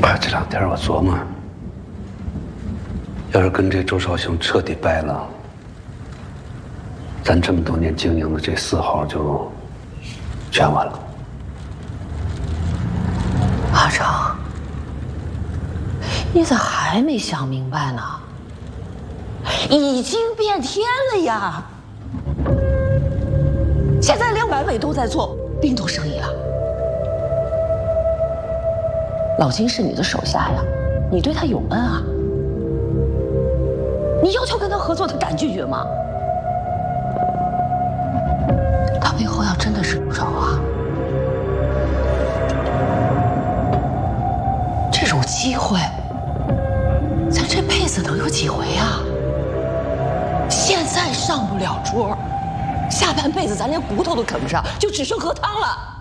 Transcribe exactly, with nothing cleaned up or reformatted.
啊，这两天我琢磨，要是跟这周少兄彻底掰了，咱这么多年经营的这四号就全完了。 阿成，你咋还没想明白呢？已经变天了呀！现在连完美都在做冰冻生意了。老金是你的手下呀，你对他有恩啊。你要求跟他合作，他敢拒绝吗？他背后要真的是陆少华，这种机会，咱这辈子能有几回啊？现在上不了桌，下半辈子咱连骨头都啃不上，就只剩喝汤了。